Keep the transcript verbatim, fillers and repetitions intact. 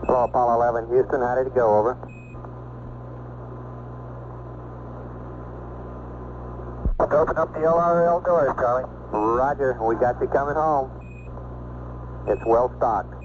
Hello, Apollo eleven, Houston, how did it go, over? Let's open up the L R L doors, Charlie. Roger, we got you coming home. It's well stocked.